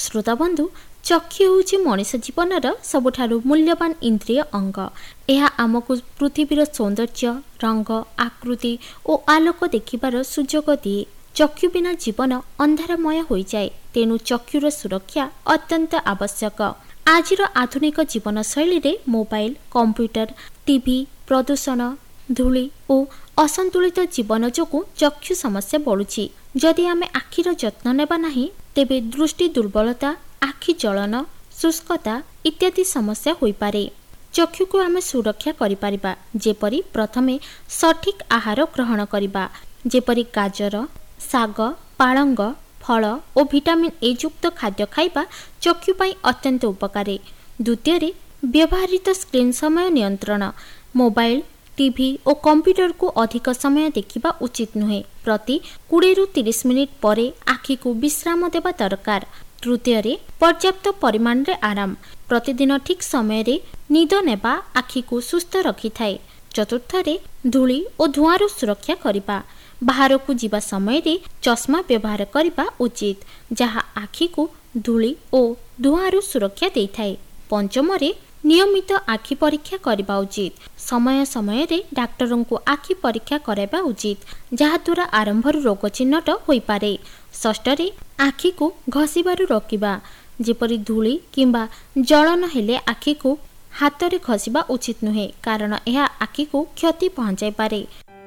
श्रोताबंधु चक्षु होउछि मनुष्य जीवनर सबुठारु मूल्यवान इंद्रिय अंग। यह आमको पृथ्वीर सौंदर्य, रंग, आकृति और आलोक देखिबार सुजोग दिए। चक्षु बिना जीवन अंधारमय हो जाए, तेणु चक्षुर सुरक्षा अत्यंत आवश्यक। आजिर आधुनिक जीवन शैली रे मोबाइल, कंप्यूटर, टीवी, प्रदूषण, धूली और असंतुलित जीवन जोगु चक्षु समस्या बढ़ुछि। जदि आमे आखिर जत्न नेबा नाही तेबे दृष्टि दुर्बलता, आखि जलन, शुष्कता इत्यादि समस्या होई पारे। चक्षु को आमे सुरक्षा करि परिबा जेपरि प्रथमे सठिक आहार ग्रहण करिबा, जेपरि गाजर, साग, पालंग, फल और विटामिन ए युक्त खाद्य खाइबा चक्षु पई अत्यंत उपकारी। द्वितीय व्यवहारित स्क्रीन समय नियंत्रण। मोबाइल, टीवी और कंप्यूटर को अधिक समय देखिबा उचित नुहे। प्रति 20 रु 30 मिनिट परे आखि को विश्राम देबा दरकार। तृतीय पर्याप्त परिमाण रे आराम। प्रतिदिन ठीक समय रे निद नेबा आखि को सुस्थ रखि थाए। चतुर्थ धूली और धुआंरु सुरक्षा करिबा। बाहर को जीवा समय रे चश्मा व्यवहार करिबा उचित, जहा आखि को धूली और धुआंरु सुरक्षा देई थाए। पंचम नियमित आखि परीक्षा करबा उचित। समय समय रे डाक्टरों को आखि परीक्षा कराइबा उचित, जहा द्वारा आरंभ रोग चिन्हट होई पारे। षष्ठ आखि को घसीबारु रोकिबा, जेपरि धूली किंबा जलन हेले आखि को हाथ रे घसीबा उचित नुहे, कारण यह आखि को क्षति पहुंचाई पारे।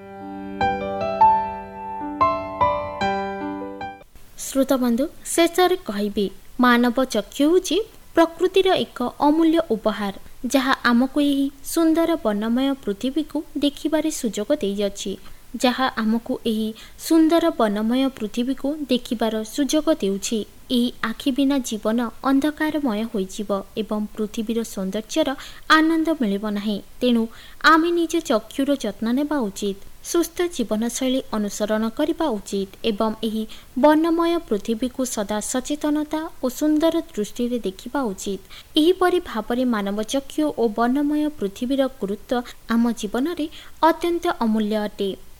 श्रोताबंधु शेषरे कहबी, मानव चक्षु होछि प्रकृतिर एक अमूल्य उपहार, जहा आमको यही सुंदर वर्णमय पृथ्वी को देखिबारे सुजोग देई अछि। जहा आमको यही सुंदर वर्णमय पृथ्वी को देखिबार सुजोग देउछि। एही आखि बिना जीवन अंधकारमय होइजिब एवं पृथ्वीर सौंदर्यर आनंद मिलिब नाही। तेणु आमे निज चक्षुर जत्न नेबा उचित, सुस्थ जीवनशैली अनुसरण करबा उचित एवं एही वर्णमय पृथ्वी को सदा सचेतनता और सुंदर दृष्टि रे देखिबा उचित। एही परि भाबरे मानव चक्षु और वर्णमय पृथ्वीर गुरुत्व आम जीवन रे अत्यंत अमूल्य अटे।